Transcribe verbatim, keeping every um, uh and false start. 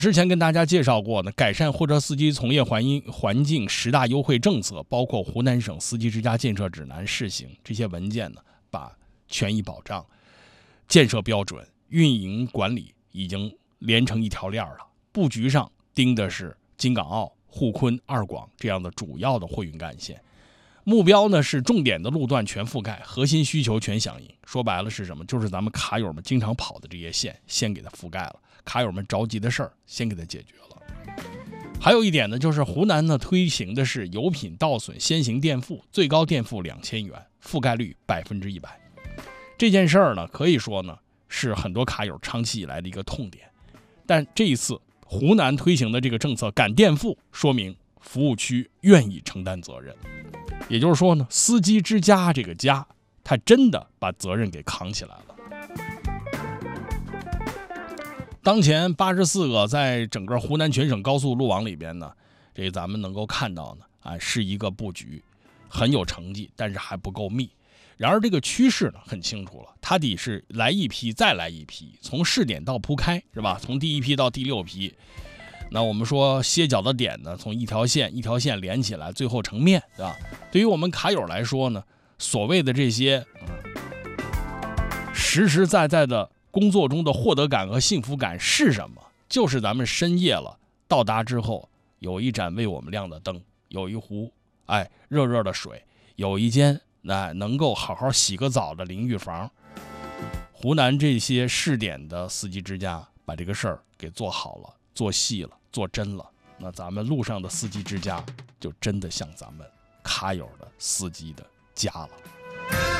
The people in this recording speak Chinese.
之前跟大家介绍过呢，改善货车司机从业环境环境十大优惠政策，包括湖南省司机之家建设指南试行这些文件呢，把权益保障、建设标准、运营管理已经连成一条链了。布局上盯的是京港澳、沪昆、二广这样的主要的货运干线，目标呢是重点的路段全覆盖，核心需求全响应。说白了是什么？就是咱们卡友们经常跑的这些线，先给它覆盖了。卡友们着急的事儿先给它解决了。还有一点呢，就是湖南呢推行的是油品倒损先行垫付，最高垫付两千元，覆盖率百分之一百。这件事儿呢，可以说呢是很多卡友长期以来的一个痛点。但这一次湖南推行的这个政策敢垫付，说明服务区愿意承担责任。也就是说呢，司机之家这个家，他真的把责任给扛起来了。当前八十四个在整个湖南全省高速路网里边呢，这咱们能够看到呢，啊，是一个布局很有成绩，但是还不够密。然而这个趋势呢很清楚了，它得是来一批再来一批，从试点到铺开，是吧？从第一批到第六批。那我们说歇脚的点呢，从一条线一条线连起来，最后成面，对吧？对于我们卡友来说呢，所谓的这些、嗯、实实在在的工作中的获得感和幸福感是什么？就是咱们深夜了，到达之后有一盏为我们亮的灯，有一壶哎热热的水，有一间哎能够好好洗个澡的淋浴房。湖南这些试点的司机之家把这个事儿给做好了，做细了，做真了，那咱们路上的司机之家就真的像咱们卡友的司机的家了。